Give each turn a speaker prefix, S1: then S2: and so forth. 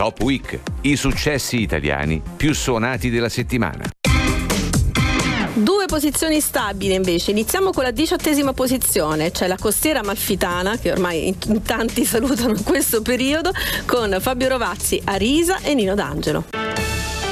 S1: Top Week, i successi italiani più suonati della settimana.
S2: 2 posizioni stabili invece. Iniziamo con la 18ª posizione, c'è la Costiera Amalfitana, che ormai in tanti salutano questo periodo, con Fabio Rovazzi, Arisa e Nino D'Angelo.